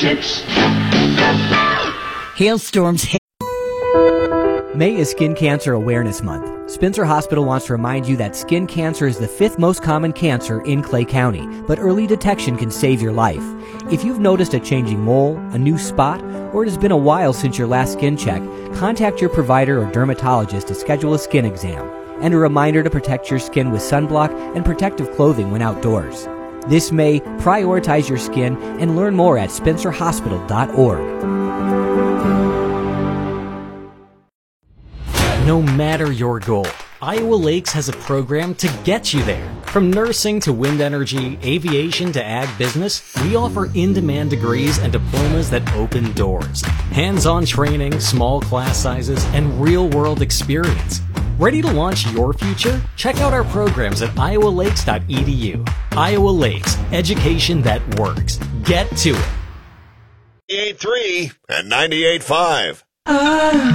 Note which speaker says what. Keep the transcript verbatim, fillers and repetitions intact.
Speaker 1: Six.
Speaker 2: Hailstorms hit.
Speaker 3: May is Skin Cancer Awareness Month. Spencer Hospital wants to remind you that skin cancer is the fifth most common cancer in Clay County, but early detection can save your life. If you've noticed a changing mole, a new spot, or it has been a while since your last skin check, contact your provider or dermatologist to schedule a skin exam. And a reminder to protect your skin with sunblock and protective clothing when outdoors. This May, prioritize your skin and learn more at spencer hospital dot org.
Speaker 4: No matter your goal, Iowa Lakes has a program to get you there. From nursing to wind energy, aviation to ag business, we offer in-demand degrees and diplomas that open doors. Hands-on training, small class sizes, and real-world experience. Ready to launch your future? Check out our programs at iowa lakes dot e d u. Iowa Lakes, education that works. Get to it.
Speaker 5: ninety-eight point three and ninety-eight point five.